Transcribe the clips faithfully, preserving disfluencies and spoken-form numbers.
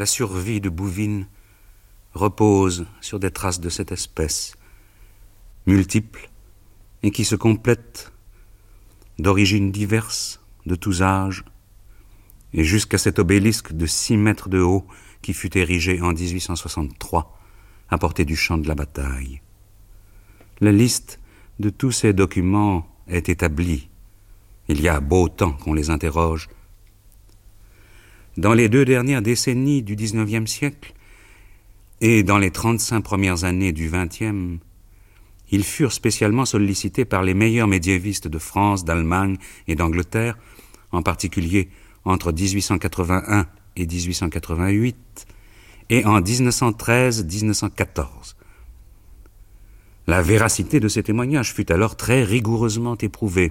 la survie de Bouvines repose sur des traces de cette espèce, multiples et qui se complètent, d'origines diverses, de tous âges, et jusqu'à cet obélisque de six mètres de haut qui fut érigé en dix-huit cent soixante-trois à portée du champ de la bataille. La liste de tous ces documents est établie. Il y a beau temps qu'on les interroge. Dans les deux dernières décennies du dix-neuvième siècle et dans les trente-cinq premières années du vingtième, ils furent spécialement sollicités par les meilleurs médiévistes de France, d'Allemagne et d'Angleterre, en particulier entre dix-huit cent quatre-vingt-un et dix-huit cent quatre-vingt-huit, et en dix-neuf cent treize à dix-neuf cent quatorze. La véracité de ces témoignages fut alors très rigoureusement éprouvée.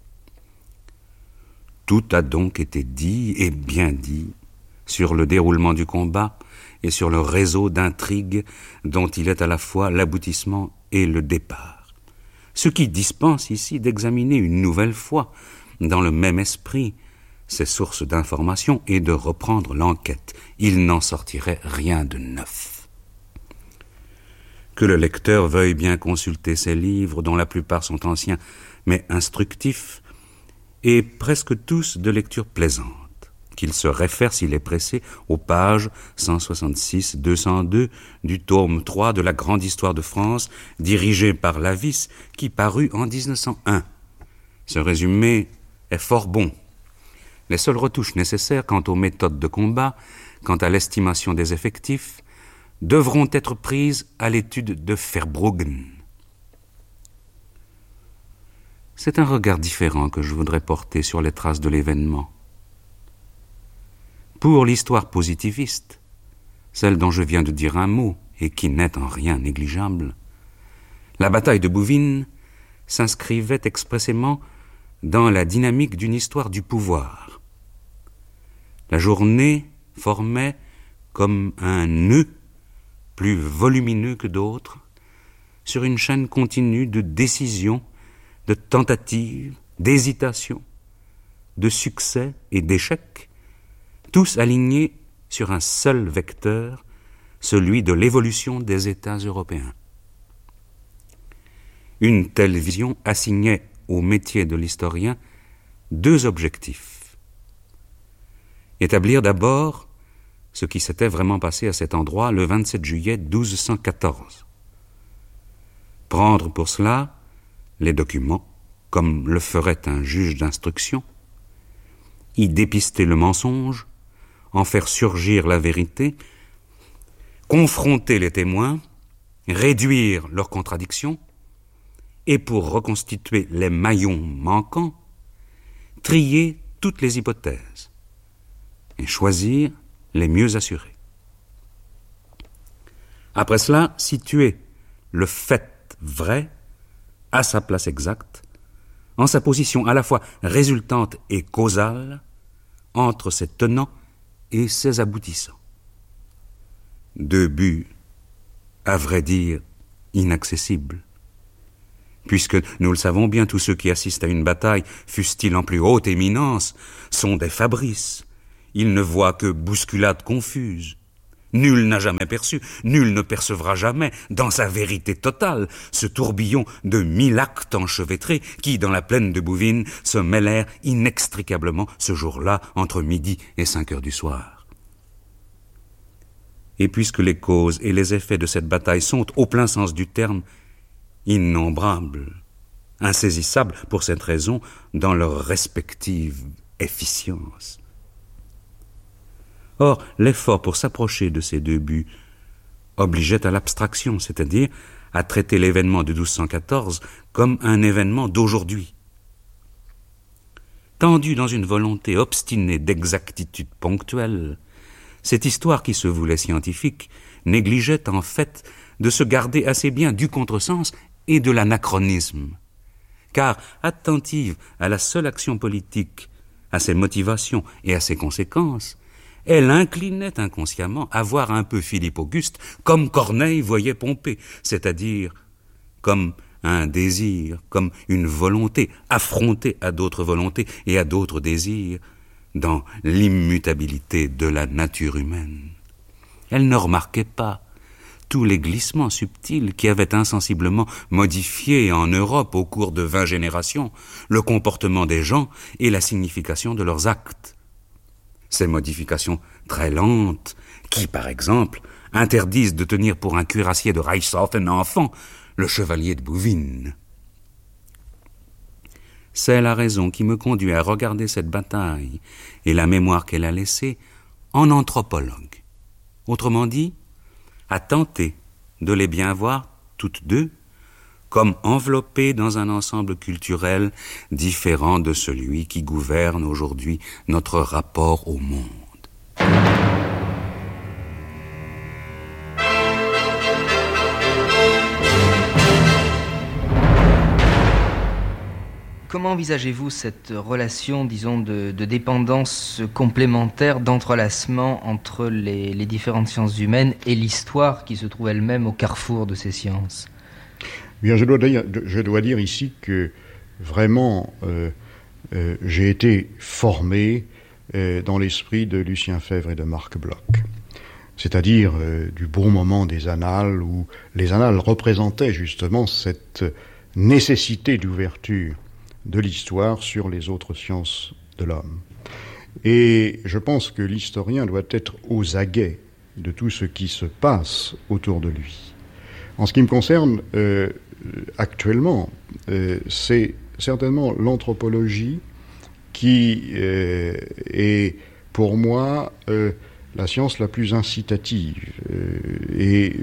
Tout a donc été dit et bien dit sur le déroulement du combat et sur le réseau d'intrigues dont il est à la fois l'aboutissement et le départ. Ce qui dispense ici d'examiner une nouvelle fois, dans le même esprit, ces sources d'information et de reprendre l'enquête. Il n'en sortirait rien de neuf. Que le lecteur veuille bien consulter ces livres, dont la plupart sont anciens, mais instructifs, et presque tous de lecture plaisante, qu'il se réfère, s'il est pressé, aux pages cent soixante-six à deux cent deux du tome trois de la Grande Histoire de France, dirigé par Lavis, qui parut en dix-neuf cent un. Ce résumé est fort bon. Les seules retouches nécessaires quant aux méthodes de combat, quant à l'estimation des effectifs, devront être prises à l'étude de Verbruggen. C'est un regard différent que je voudrais porter sur les traces de l'événement. Pour l'histoire positiviste, celle dont je viens de dire un mot et qui n'est en rien négligeable, la bataille de Bouvines s'inscrivait expressément dans la dynamique d'une histoire du pouvoir. La journée formait comme un nœud plus volumineux que d'autres sur une chaîne continue de décisions, de tentatives, d'hésitations, de succès et d'échecs, tous alignés sur un seul vecteur, celui de l'évolution des États européens. Une telle vision assignait au métier de l'historien deux objectifs. Établir d'abord ce qui s'était vraiment passé à cet endroit le vingt-sept juillet douze cent quatorze. Prendre pour cela les documents, comme le ferait un juge d'instruction, y dépister le mensonge, en faire surgir la vérité, confronter les témoins, réduire leurs contradictions, et pour reconstituer les maillons manquants, trier toutes les hypothèses et choisir les mieux assurés. Après cela, situer le fait vrai à sa place exacte, en sa position à la fois résultante et causale, entre ses tenants et ses aboutissants. Deux buts, à vrai dire, inaccessibles, puisque, nous le savons bien, tous ceux qui assistent à une bataille, fussent-ils en plus haute éminence, sont des Fabrices. Ils ne voient que bousculades confuses. Nul n'a jamais perçu, nul ne percevra jamais, dans sa vérité totale, ce tourbillon de mille actes enchevêtrés qui, dans la plaine de Bouvines, se mêlèrent inextricablement ce jour-là entre midi et cinq heures du soir. Et puisque les causes et les effets de cette bataille sont, au plein sens du terme, innombrables, insaisissables pour cette raison dans leur respective efficience. Or, l'effort pour s'approcher de ces deux buts obligeait à l'abstraction, c'est-à-dire à traiter l'événement de douze cent quatorze comme un événement d'aujourd'hui. Tendu dans une volonté obstinée d'exactitude ponctuelle, cette histoire qui se voulait scientifique négligeait en fait de se garder assez bien du contresens et de l'anachronisme. Car, attentive à la seule action politique, à ses motivations et à ses conséquences, elle inclinait inconsciemment à voir un peu Philippe Auguste comme Corneille voyait Pompée, c'est-à-dire comme un désir, comme une volonté affrontée à d'autres volontés et à d'autres désirs dans l'immutabilité de la nature humaine. Elle ne remarquait pas tous les glissements subtils qui avaient insensiblement modifié en Europe au cours de vingt générations le comportement des gens et la signification de leurs actes. Ces modifications très lentes qui, par exemple, interdisent de tenir pour un cuirassier de Reichshof un enfant, le chevalier de Bouvines. C'est la raison qui me conduit à regarder cette bataille et la mémoire qu'elle a laissée en anthropologue. Autrement dit, à tenter de les bien voir toutes deux comme enveloppées dans un ensemble culturel différent de celui qui gouverne aujourd'hui notre rapport au monde. Comment envisagez-vous cette relation, disons, de, de dépendance complémentaire, d'entrelacement entre les, les différentes sciences humaines et l'histoire qui se trouve elle-même au carrefour de ces sciences ? Bien, je dois dire, je dois dire ici que vraiment, euh, euh, j'ai été formé euh, dans l'esprit de Lucien Febvre et de Marc Bloch. C'est-à-dire euh, du bon moment des annales, où les annales représentaient justement cette nécessité d'ouverture de l'histoire sur les autres sciences de l'homme. Et je pense que l'historien doit être aux aguets de tout ce qui se passe autour de lui. En ce qui me concerne, euh, actuellement, euh, c'est certainement l'anthropologie qui euh, est, pour moi, euh, la science la plus incitative. Euh, et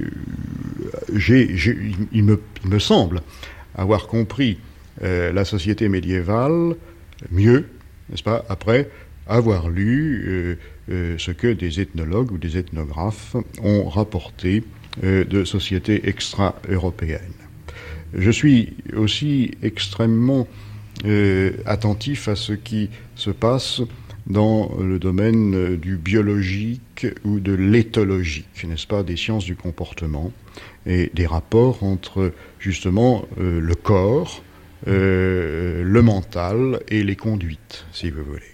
j'ai, j'ai, il, me, il me semble avoir compris Euh, la société médiévale mieux, n'est-ce pas, après avoir lu euh, euh, ce que des ethnologues ou des ethnographes ont rapporté euh, de sociétés extra-européennes. Je suis aussi extrêmement euh, attentif à ce qui se passe dans le domaine euh, du biologique ou de l'éthologique, n'est-ce pas, des sciences du comportement et des rapports entre justement euh, le corps, Euh, le mental et les conduites, si vous voulez.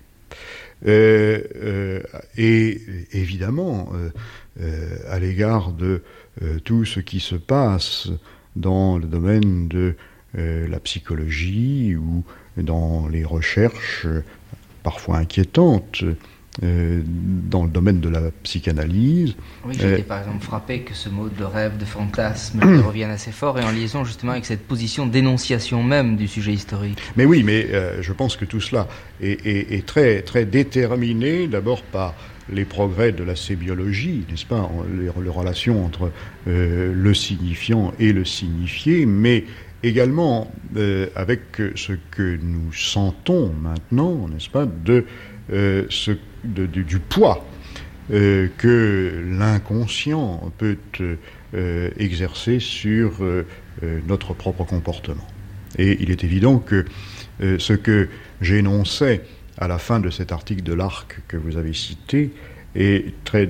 Euh, euh, et évidemment, euh, euh, à l'égard de euh, tout ce qui se passe dans le domaine de euh, la psychologie ou dans les recherches euh, parfois inquiétantes euh, dans le domaine de la psychanalyse. Oui, j'ai été euh, par exemple frappé que ce mot de rêve, de fantasme revienne assez fort, et en liaison justement avec cette position d'énonciation même du sujet historique. Mais oui, mais euh, je pense que tout cela est, est, est très, très déterminé d'abord par les progrès de la sémiologie, n'est-ce pas, les, les relations entre euh, le signifiant et le signifié, mais également euh, avec ce que nous sentons maintenant, n'est-ce pas, de euh, ce De, de, du poids euh, que l'inconscient peut euh, exercer sur euh, notre propre comportement. Et il est évident que euh, ce que j'énonçais à la fin de cet article de l'Arc que vous avez cité est très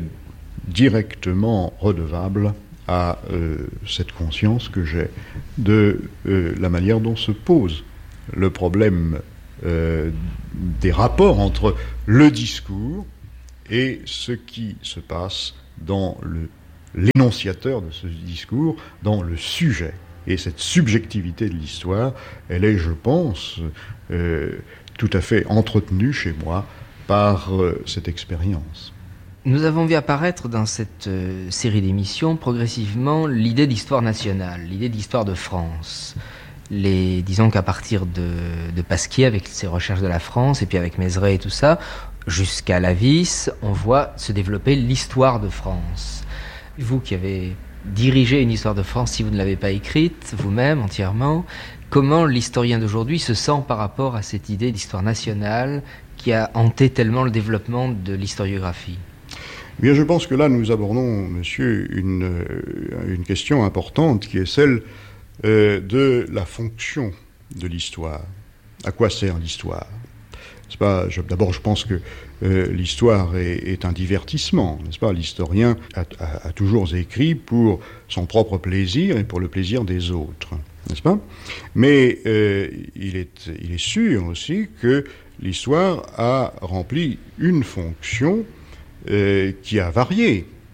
directement redevable à euh, cette conscience que j'ai de euh, la manière dont se pose le problème Euh, des rapports entre le discours et ce qui se passe dans le, l'énonciateur de ce discours, dans le sujet. Et cette subjectivité de l'histoire, elle est, je pense, euh, tout à fait entretenue chez moi par euh, cette expérience. Nous avons vu apparaître dans cette euh, série d'émissions progressivement l'idée d'histoire nationale, l'idée d'histoire de France. Les, disons qu'à partir de, de Pasquier, avec ses recherches de la France, et puis avec Mézeray et tout ça, jusqu'à Lavis, on voit se développer l'histoire de France. Vous qui avez dirigé une histoire de France, si vous ne l'avez pas écrite, vous-même, entièrement, comment l'historien d'aujourd'hui se sent par rapport à cette idée d'histoire nationale qui a hanté tellement le développement de l'historiographie ? Bien, je pense que là, nous abordons, monsieur, une, une question importante qui est celle Euh, de la fonction de l'histoire. À quoi sert l'histoire ? C'est pas, je, d'abord, je pense que euh, l'histoire est, est un divertissement, n'est-ce pas ? L'historien a, a, a toujours écrit pour son propre plaisir et pour le plaisir des autres, n'est-ce pas ? Mais euh, il est, il est sûr aussi que l'histoire a rempli une fonction euh, qui a varié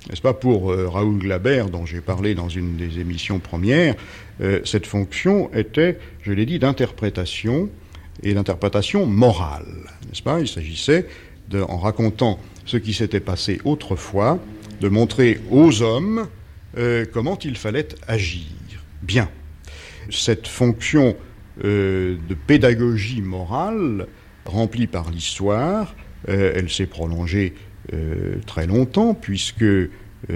n'est-ce pas, pour euh, Raoul Glaber, dont j'ai parlé dans une des émissions premières, euh, cette fonction était, je l'ai dit, d'interprétation et d'interprétation morale, n'est-ce pas? Il s'agissait, de, en racontant ce qui s'était passé autrefois, de montrer aux hommes euh, comment il fallait agir. Bien. Cette fonction euh, de pédagogie morale, remplie par l'histoire, euh, elle s'est prolongée euh, très longtemps, puisque euh,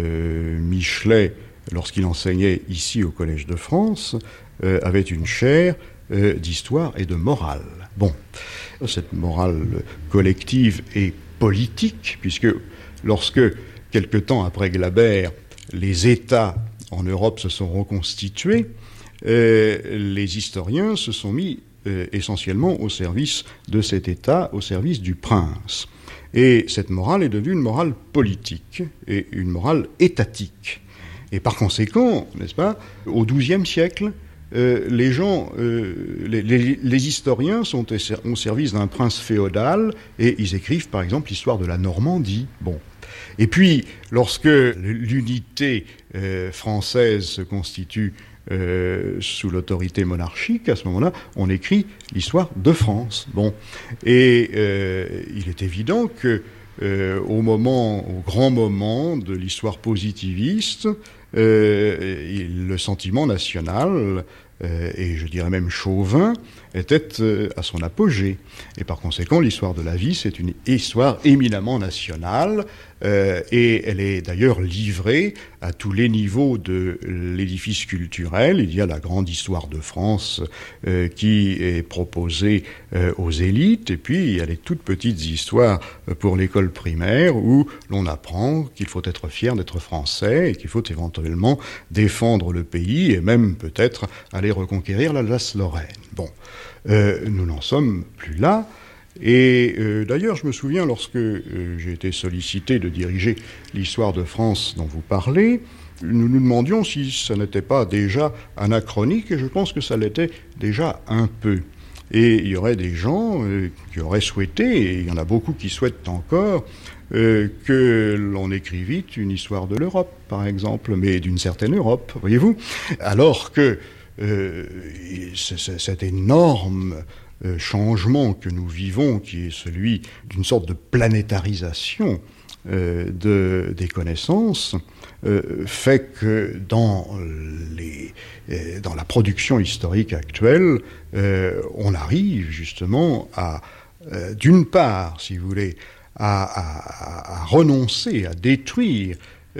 Michelet, lorsqu'il enseignait ici au Collège de France, euh, avait une chaire euh, d'histoire et de morale. Bon, cette morale collective est politique, puisque lorsque, quelque temps après Glaber, les États en Europe se sont reconstitués, euh, les historiens se sont mis euh, essentiellement au service de cet État, au service du prince. Et cette morale est devenue une morale politique et une morale étatique. Et par conséquent, n'est-ce pas, au douzième siècle, euh, les gens, euh, les, les, les historiens sont au service d'un prince féodal et ils écrivent par exemple l'histoire de la Normandie. Bon. Et puis, lorsque l'unité euh, française se constitue euh, sous l'autorité monarchique, à ce moment-là, on écrit l'histoire de France. Bon. Et euh, il est évident que euh, au moment, au grand moment de l'histoire positiviste, euh, le sentiment national, euh, et je dirais même chauvin, était euh, à son apogée. Et par conséquent, l'histoire de la vie, c'est une histoire éminemment nationale, euh, et elle est d'ailleurs livrée à tous les niveaux de l'édifice culturel. Il y a la grande histoire de France euh, qui est proposée euh, aux élites, et puis il y a les toutes petites histoires pour l'école primaire où l'on apprend qu'il faut être fier d'être français et qu'il faut éventuellement défendre le pays et même peut-être aller reconquérir l'Alsace-Lorraine. Bon. Euh, nous n'en sommes plus là. Et euh, d'ailleurs, je me souviens, lorsque euh, j'ai été sollicité de diriger l'histoire de France dont vous parlez, nous nous demandions si ça n'était pas déjà anachronique, et je pense que ça l'était déjà un peu. Et il y aurait des gens euh, qui auraient souhaité, et il y en a beaucoup qui souhaitent encore, euh, que l'on écrivît une histoire de l'Europe, par exemple, mais d'une certaine Europe, voyez-vous, alors que Euh, cet énorme euh, changement que nous vivons, qui est celui d'une sorte de planétarisation euh, de, des connaissances, euh, fait que dans, les, euh, dans la production historique actuelle, euh, on arrive justement à, euh, d'une part, si vous voulez, à, à, à renoncer, à détruire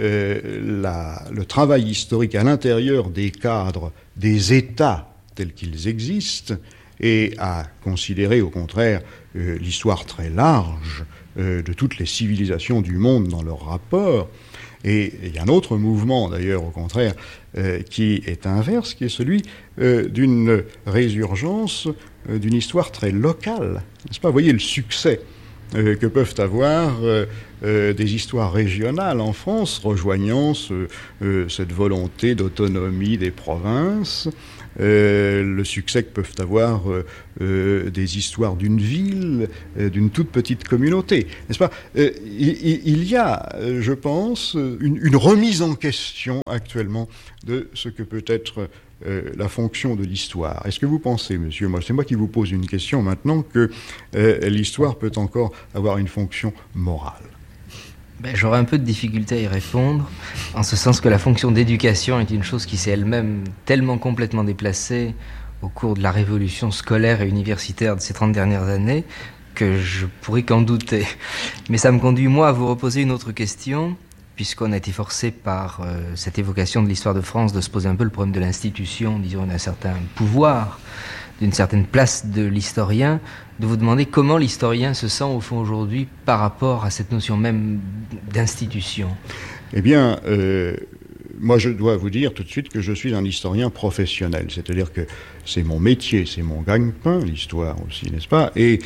Euh, la, le travail historique à l'intérieur des cadres des États tels qu'ils existent et à considérer au contraire euh, l'histoire très large euh, de toutes les civilisations du monde dans leur rapport. Et il y a un autre mouvement d'ailleurs au contraire euh, qui est inverse, qui est celui euh, d'une résurgence euh, d'une histoire très locale. N'est-ce pas ? Vous voyez le succès Euh, que peuvent avoir euh, euh, des histoires régionales en France, rejoignant ce, euh, cette volonté d'autonomie des provinces, euh, le succès que peuvent avoir euh, euh, des histoires d'une ville, euh, d'une toute petite communauté, n'est-ce pas ? euh, il, il y a, je pense, une, une remise en question actuellement de ce que peut être Euh, la fonction de l'histoire. Est-ce que vous pensez, monsieur, moi, c'est moi qui vous pose une question maintenant, que euh, l'histoire peut encore avoir une fonction morale ? Ben, j'aurais un peu de difficulté à y répondre, en ce sens que la fonction d'éducation est une chose qui s'est elle-même tellement complètement déplacée au cours de la révolution scolaire et universitaire de ces trente dernières années que je pourrais qu'en douter. Mais ça me conduit, moi, à vous reposer une autre question, puisqu'on a été forcé par euh, cette évocation de l'histoire de France de se poser un peu le problème de l'institution, disons d'un certain pouvoir, d'une certaine place de l'historien, de vous demander comment l'historien se sent au fond aujourd'hui par rapport à cette notion même d'institution. Eh bien, euh, moi je dois vous dire tout de suite que je suis un historien professionnel, c'est-à-dire que c'est mon métier, c'est mon gagne-pain, l'histoire aussi, n'est-ce pas ? Et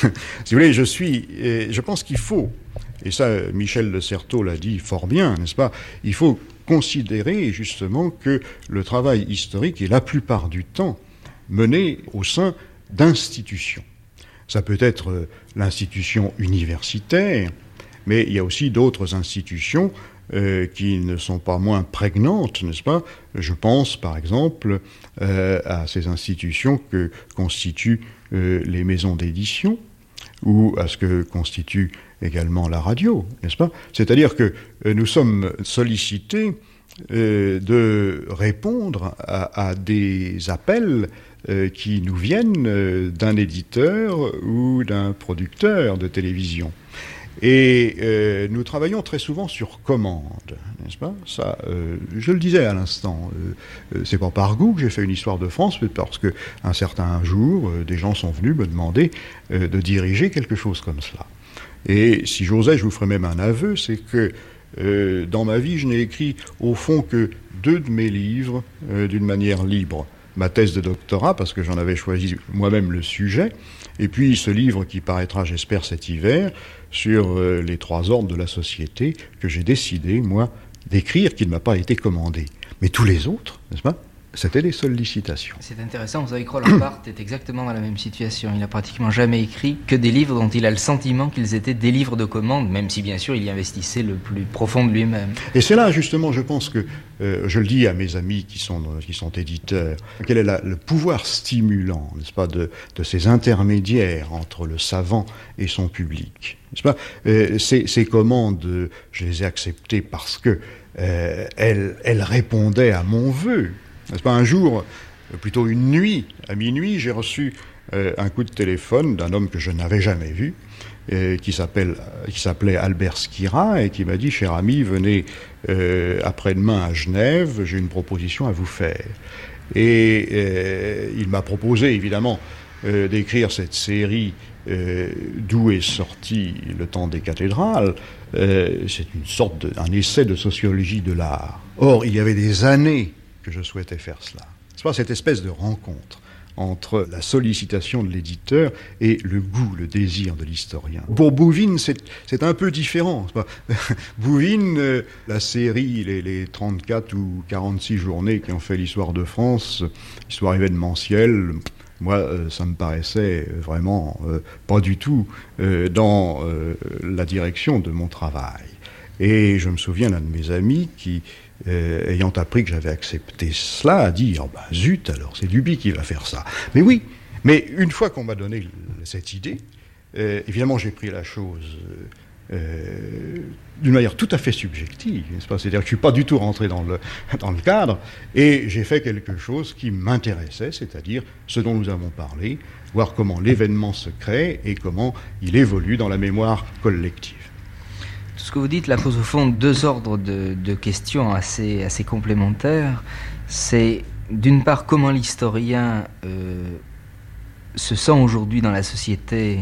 si vous voulez, je suis, je pense qu'il faut, et ça, Michel de Certeau l'a dit fort bien, n'est-ce pas ? Il faut considérer justement que le travail historique est la plupart du temps mené au sein d'institutions. Ça peut être l'institution universitaire, mais il y a aussi d'autres institutions euh, qui ne sont pas moins prégnantes, n'est-ce pas? Je pense, par exemple, euh, à ces institutions que constituent euh, les maisons d'édition, ou à ce que constitue également la radio, n'est-ce pas? C'est-à-dire que euh, nous sommes sollicités euh, de répondre à, à des appels euh, qui nous viennent euh, d'un éditeur ou d'un producteur de télévision. Et euh, nous travaillons très souvent sur commande, n'est-ce pas? Ça, euh, je le disais à l'instant, euh, c'est pas par goût que j'ai fait une histoire de France, mais parce que un certain jour, euh, des gens sont venus me demander euh, de diriger quelque chose comme cela. Et si j'osais, je vous ferais même un aveu, c'est que euh, dans ma vie, je n'ai écrit au fond que deux de mes livres euh, d'une manière libre. Ma thèse de doctorat, parce que j'en avais choisi moi-même le sujet, et puis ce livre qui paraîtra, j'espère, cet hiver, sur euh, les trois ordres de la société, que j'ai décidé, moi, d'écrire, qui ne m'a pas été commandé. Mais tous les autres, n'est-ce pas, c'était des sollicitations. C'est intéressant, vous savez que Roland Barthes est exactement dans la même situation. Il n'a pratiquement jamais écrit que des livres dont il a le sentiment qu'ils étaient des livres de commande, même si bien sûr il y investissait le plus profond de lui-même. Et c'est là justement, je pense que, euh, je le dis à mes amis qui sont, qui sont éditeurs, quel est la, le pouvoir stimulant, n'est-ce pas, de, de ces intermédiaires entre le savant et son public. N'est-ce pas? euh, ces, ces commandes, je les ai acceptées parce que euh, elles, elles répondaient à mon vœu. N'est-ce pas? Un jour, plutôt une nuit, à minuit, j'ai reçu euh, un coup de téléphone d'un homme que je n'avais jamais vu, euh, qui s'appelle, qui s'appelait Albert Skira, et qui m'a dit « Cher ami, venez euh, après-demain à Genève, j'ai une proposition à vous faire. » Et euh, il m'a proposé, évidemment, euh, d'écrire cette série euh, d'où est sorti Le Temps des cathédrales. Euh, c'est une sorte de, un essai de sociologie de l'art. Or, il y avait des années que je souhaitais faire cela. C'est pas cette espèce de rencontre entre la sollicitation de l'éditeur et le goût, le désir de l'historien. Pour Bouvines, c'est, c'est un peu différent. C'est pas Bouvines, euh, la série, les, les trente-quatre ou quarante-six journées qui ont fait l'histoire de France, histoire événementielle, moi, euh, ça me paraissait vraiment euh, pas du tout euh, dans euh, la direction de mon travail. Et je me souviens d'un de mes amis qui, Euh, ayant appris que j'avais accepté cela, a dit « Oh ben zut, alors c'est Duby qui va faire ça. » Mais oui, mais une fois qu'on m'a donné cette idée, euh, évidemment j'ai pris la chose euh, d'une manière tout à fait subjective, n'est-ce pas? C'est-à-dire que je ne suis pas du tout rentré dans le, dans le cadre, et j'ai fait quelque chose qui m'intéressait, c'est-à-dire ce dont nous avons parlé, voir comment l'événement se crée et comment il évolue dans la mémoire collective. Ce que vous dites là pose au fond deux ordres de, de questions assez, assez complémentaires. C'est d'une part comment l'historien euh, se sent aujourd'hui dans la société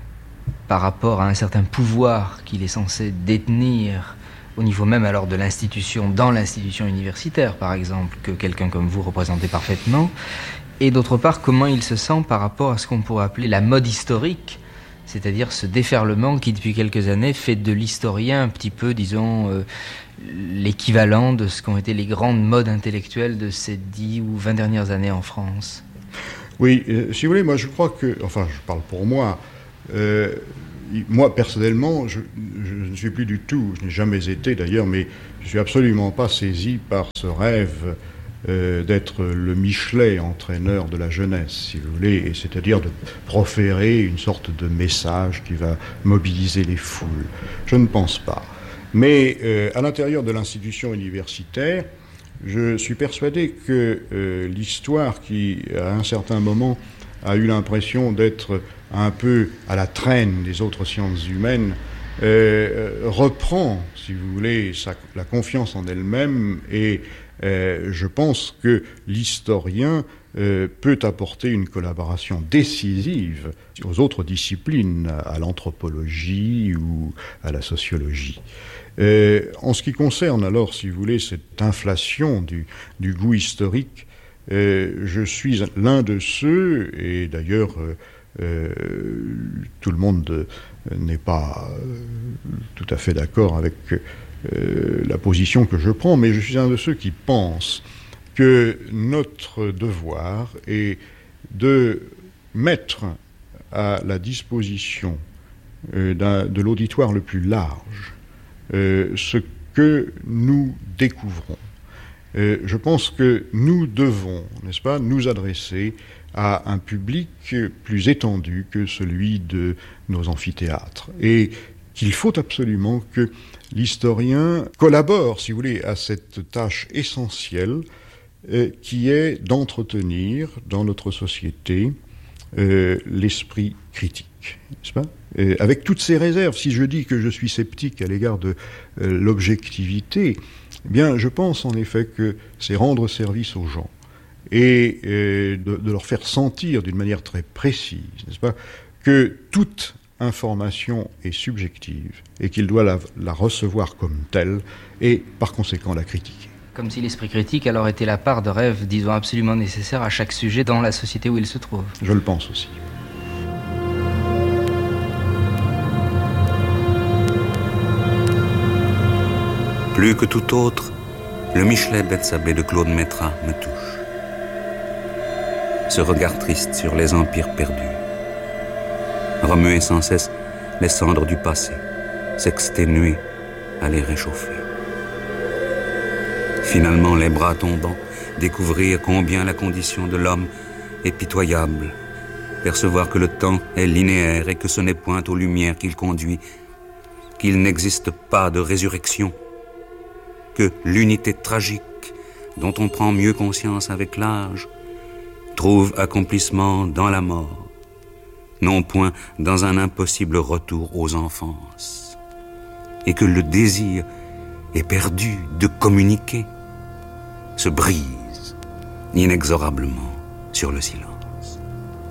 par rapport à un certain pouvoir qu'il est censé détenir au niveau même alors de l'institution, dans l'institution universitaire par exemple, que quelqu'un comme vous représentez parfaitement, et d'autre part comment il se sent par rapport à ce qu'on pourrait appeler la mode historique, c'est-à-dire ce déferlement qui, depuis quelques années, fait de l'historien un petit peu, disons, euh, l'équivalent de ce qu'ont été les grandes modes intellectuelles de ces dix ou vingt dernières années en France. Oui, euh, si vous voulez, moi je crois que, enfin je parle pour moi, euh, moi personnellement, je, je ne suis plus du tout, je n'ai jamais été d'ailleurs, mais je ne suis absolument pas saisi par ce rêve Euh, d'être le Michelet entraîneur de la jeunesse, si vous voulez, et c'est-à-dire de proférer une sorte de message qui va mobiliser les foules. Je ne pense pas. Mais euh, à l'intérieur de l'institution universitaire, je suis persuadé que euh, l'histoire qui, à un certain moment, a eu l'impression d'être un peu à la traîne des autres sciences humaines, euh, reprend, si vous voulez, sa, la confiance en elle-même et Euh, je pense que l'historien euh, peut apporter une collaboration décisive aux autres disciplines, à l'anthropologie ou à la sociologie. Euh, en ce qui concerne alors, si vous voulez, cette inflation du, du goût historique, euh, je suis l'un de ceux, et d'ailleurs euh, euh, tout le monde euh, n'est pas euh, tout à fait d'accord avec Euh, la position que je prends, mais je suis un de ceux qui pensent que notre devoir est de mettre à la disposition euh, d'un, de l'auditoire le plus large euh, ce que nous découvrons. Euh, je pense que nous devons, n'est-ce pas, nous adresser à un public plus étendu que celui de nos amphithéâtres. Et qu'il faut absolument que l'historien collabore, si vous voulez, à cette tâche essentielle euh, qui est d'entretenir dans notre société euh, l'esprit critique, n'est-ce pas ? euh, Avec toutes ces réserves, si je dis que je suis sceptique à l'égard de euh, l'objectivité, eh bien, je pense en effet que c'est rendre service aux gens et euh, de, de leur faire sentir d'une manière très précise, n'est-ce pas, que toute information est subjective et qu'il doit la, la recevoir comme telle et par conséquent la critiquer. Comme si l'esprit critique alors était la part de rêve, disons, absolument nécessaire à chaque sujet dans la société où il se trouve. Je le pense aussi. Plus que tout autre, le Michelet Bethsabée de Claude Métras me touche. Ce regard triste sur les empires perdus. Remuer sans cesse les cendres du passé, s'exténuer à les réchauffer. Finalement, les bras tombants, découvrir combien la condition de l'homme est pitoyable, percevoir que le temps est linéaire et que ce n'est point aux lumières qu'il conduit, qu'il n'existe pas de résurrection, que l'unité tragique, dont on prend mieux conscience avec l'âge, trouve accomplissement dans la mort, non point dans un impossible retour aux enfances, et que le désir éperdu de communiquer se brise inexorablement sur le silence.